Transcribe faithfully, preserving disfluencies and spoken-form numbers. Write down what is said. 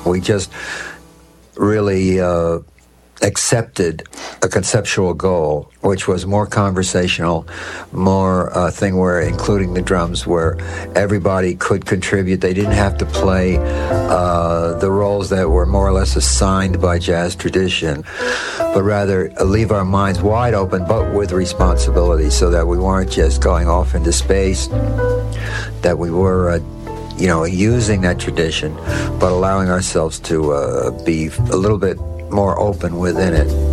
We just really uh, accepted a conceptual goal, which was more conversational, more uh, thing where, including the drums, where everybody could contribute. They didn't have to play uh, the roles that were more or less assigned by jazz tradition, but rather leave our minds wide open, but with responsibility, so that we weren't just going off into space, that we were, uh, you know, using that tradition, but allowing ourselves to uh, be a little bit more open within it.